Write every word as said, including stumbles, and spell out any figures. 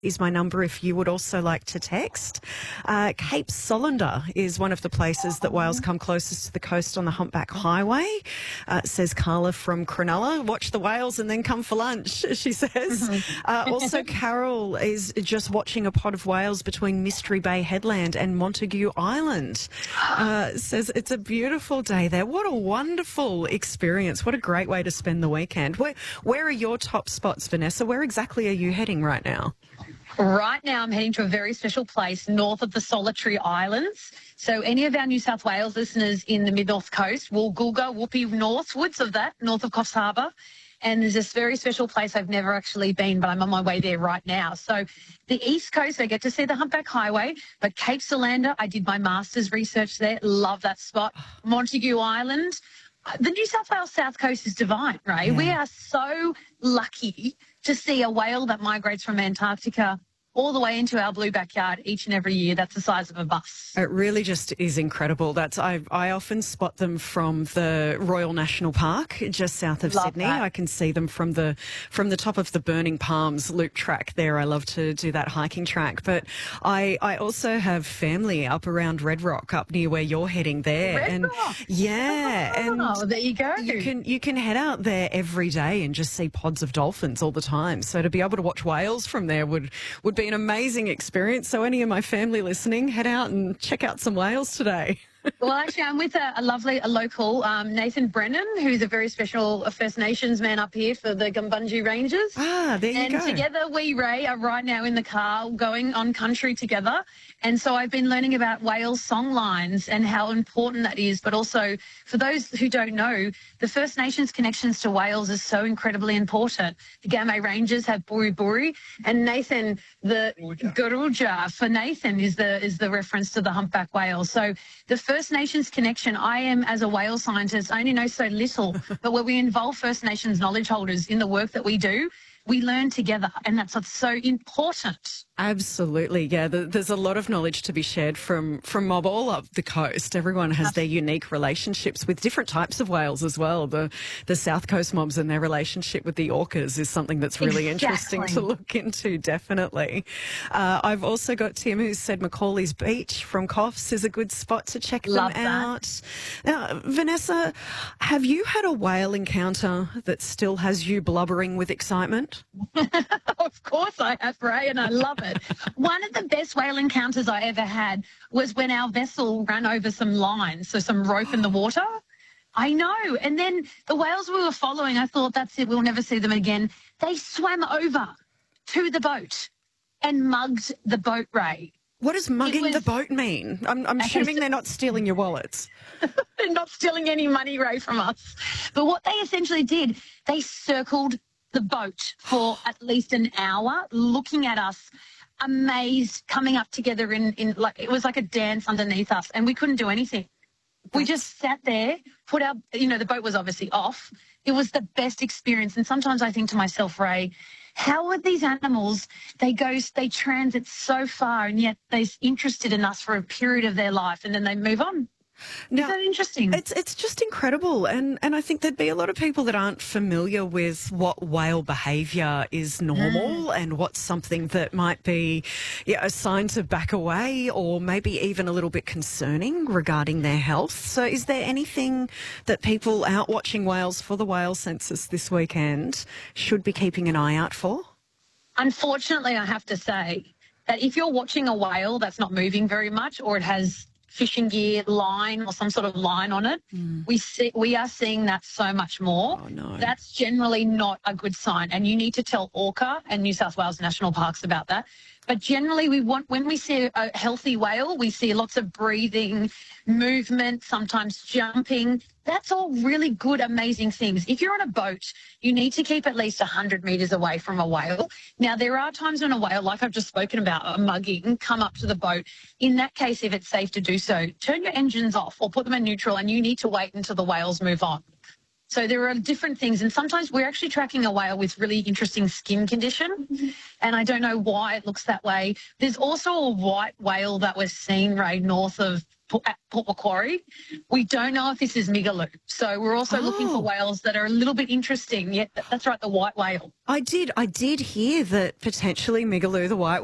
is my number if you would also like to text. Uh, Cape Solander is one of the places that whales come closest to the coast on the Humpback Highway, uh, says Carla from Cronulla. Watch the whales and then come for lunch, she says. uh, also, Carol is just watching a pod of whales between Mystery Bay Headland and Montague Island. Uh, says it's a beautiful day there. What a wonderful experience. What a great way to spend the weekend. Where, where are your top spots, Vanessa? Where exactly are you heading right now? Right now, I'm heading to a very special place north of the Solitary Islands. So any of our New South Wales listeners in the mid-north coast, Woolgoolga, Whoopi, northwards of that, north of Coffs Harbour. And there's this very special place I've never actually been, but I'm on my way there right now. So the East Coast, I get to see the Humpback Highway, but Cape Solander, I did my master's research there. Love that spot. Montague Island. The New South Wales South Coast is divine, right? Yeah. We are so lucky to see a whale that migrates from Antarctica all the way into our blue backyard each and every year. That's the size of a bus. It really just is incredible. That's I, I often spot them from the Royal National Park just south of Love Sydney. that. I can see them from the from the top of the Burning Palms loop track there. I love to do that hiking track. But I I also have family up around Red Rock, up near where you're heading there. Red and Rock. Yeah. Oh, and there you go. You can you can head out there every day and just see pods of dolphins all the time. So to be able to watch whales from there would would be an amazing experience. So any of my family listening, head out and check out some whales today. Well, actually, I'm with a, a lovely, a local, um, Nathan Brennan, who's a very special First Nations man up here for the Gumbunji Rangers. Ah, there you and go. And together we, Ray, are right now in the car going on country together. And so I've been learning about whale song lines and how important that is. But also, for those who don't know, the First Nations connections to whales is so incredibly important. The Gamay Rangers have Buri Buri, and Nathan, the Garuja for Nathan is the is the reference to the humpback whale. So the First Nations connection, I am, as a whale scientist, I only know so little, but when we involve First Nations knowledge holders in the work that we do, we learn together, and that's what's so important. Absolutely, yeah. There's a lot of knowledge to be shared from from mob all up the coast. Everyone has their unique relationships with different types of whales as well. The the South Coast mobs and their relationship with the orcas is something that's really Exactly. interesting to look into, definitely. Uh, I've also got Tim who said Macaulay's Beach from Coffs is a good spot to check Love them that. out. Now, Vanessa, have you had a whale encounter that still has you blubbering with excitement? Of course I have, Ray, and I love it. One of the best whale encounters I ever had was when our vessel ran over some lines, so some rope in the water. I know. And then the whales we were following, I thought, that's it, we'll never see them again. They swam over to the boat and mugged the boat, Ray. What does mugging was- the boat mean? I'm, I'm assuming they're not stealing your wallets. They're not stealing any money, Ray, from us. But what they essentially did, they circled the boat for at least an hour, looking at us, amazed, coming up together in, in like, it was like a dance underneath us, and we couldn't do anything. We just sat there, put our, you know, the boat was obviously off. It was the best experience. And sometimes I think to myself, Ray, how are these animals, they go, they transit so far, and yet they're interested in us for a period of their life, and then they move on. Now, Is that interesting? It's it's just incredible, and and I think there'd be a lot of people that aren't familiar with what whale behaviour is normal mm. and what's something that might be yeah, a sign to back away or maybe even a little bit concerning regarding their health. So is there anything that people out watching whales for the whale census this weekend should be keeping an eye out for? Unfortunately, I have to say that if you're watching a whale that's not moving very much, or it has fishing gear line or some sort of line on it, mm. we see we are seeing that so much more. Oh, no. That's generally not a good sign, and you need to tell Orca and New South Wales National Parks about that. But generally, we want, when we see a healthy whale, we see lots of breathing, movement, sometimes jumping. That's all really good, amazing things. If you're on a boat, you need to keep at least one hundred metres away from a whale. Now, there are times when a whale, like I've just spoken about, a mugging, come up to the boat. In that case, if it's safe to do so, turn your engines off or put them in neutral, and you need to wait until the whales move on. So there are different things, and sometimes we're actually tracking a whale with really interesting skin condition, mm-hmm. and I don't know why it looks that way. There's also a white whale that was seen, Ray, north of Port- at Port Macquarie. We don't know if this is Migaloo. So we're also Oh. looking for whales that are a little bit interesting. Yeah, that's right, the white whale. I did, I did hear that potentially Migaloo, the white